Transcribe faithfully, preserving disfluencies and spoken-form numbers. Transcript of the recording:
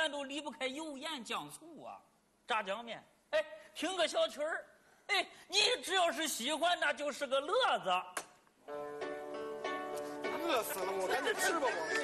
咱都离不开油盐酱醋啊。炸酱面，哎，听个小曲儿，哎，你只要是喜欢，那就是个乐子。 饿死了，我赶紧吃吧我。